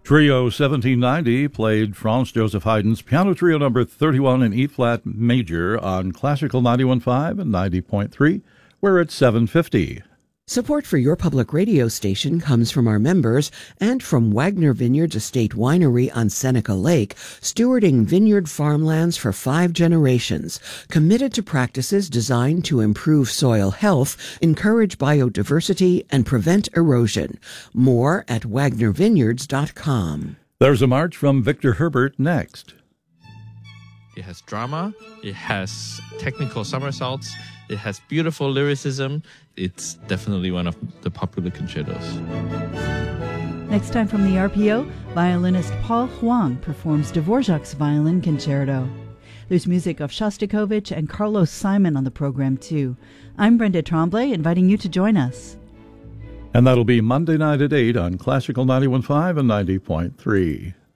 Trio 1790 played Franz Joseph Haydn's Piano Trio number 31 in E-flat major on Classical 91.5 and 90.3. We're at 7:50. Support for your public radio station comes from our members and from Wagner Vineyards Estate Winery on Seneca Lake, stewarding vineyard farmlands for 5 generations, committed to practices designed to improve soil health, encourage biodiversity, and prevent erosion. More at wagnervineyards.com. There's a march from Victor Herbert next. It has drama, it has technical somersaults, it has beautiful lyricism. It's definitely one of the popular concertos. Next time from the RPO, violinist Paul Huang performs Dvorak's Violin Concerto. There's music of Shostakovich and Carlos Simon on the program, too. I'm Brenda Tremblay, inviting you to join us. And that'll be Monday night at 8 on Classical 91.5 and 90.3.